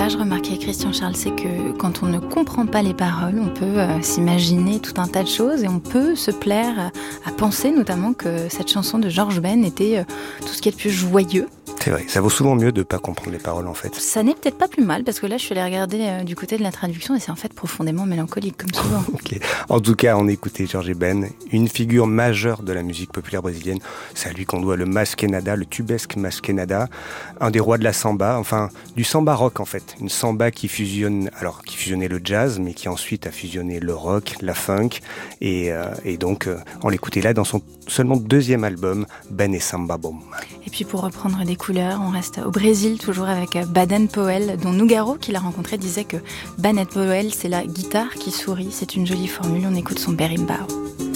je remarquais, Christian Charles, c'est que quand on ne comprend pas les paroles, on peut s'imaginer tout un tas de choses et on peut se plaire à penser notamment que cette chanson de George Ben était tout ce qui est de plus joyeux. C'est vrai, ça vaut souvent mieux de ne pas comprendre les paroles en fait. Ça n'est peut-être pas plus mal parce que là je suis allée regarder du côté de la traduction et c'est en fait profondément mélancolique comme souvent. Okay. En tout cas, on écoutait George Ben, une figure majeure de la musique populaire brésilienne. C'est à lui qu'on doit le masquenada, le tubesque masquenada, un des rois de la samba, enfin du samba rock en fait. Une samba qui fusionnait le jazz mais qui ensuite a fusionné le rock, la funk et donc on l'écoutait là dans son seulement deuxième album, Ben et Samba Boom. Et puis pour reprendre des couleurs, on reste au Brésil, toujours avec Baden Powell, dont Nougaro, qui l'a rencontré, disait que Baden Powell, c'est la guitare qui sourit. C'est une jolie formule, on écoute son berimbau.